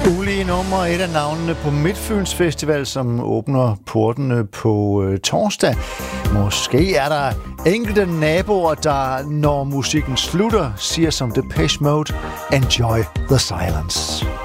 Ulige nummer, et af navnene på Midtfyns Festival, som åbner portene på torsdag. Måske er der enkelte naboer, der, når musikken slutter, siger som Depeche Mode, enjoy the silence.